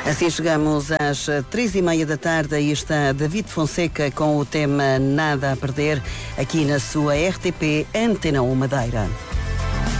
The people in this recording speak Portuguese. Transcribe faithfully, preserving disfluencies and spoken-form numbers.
Assim chegamos às três e meia da tarde e está David Fonseca com o tema Nada a Perder, aqui na sua R T P Antena um Madeira.